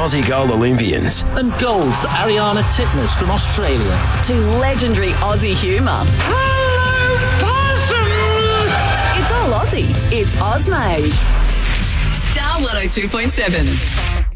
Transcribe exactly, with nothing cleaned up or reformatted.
Aussie gold Olympians. And gold for Ariana Titmus from Australia. To legendary Aussie humour. Hello, possum! It's all Aussie. It's Ozmade. Star one oh two point seven.